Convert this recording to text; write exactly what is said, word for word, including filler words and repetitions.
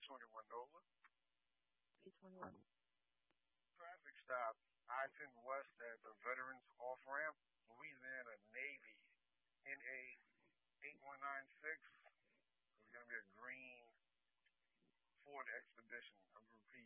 twenty-one Nola. P twenty-one. Traffic stop, I ten West at the Veterans Off Ramp, Louisiana Navy, N A eight one nine six. It's going to be a green Ford Expedition. I'm repeating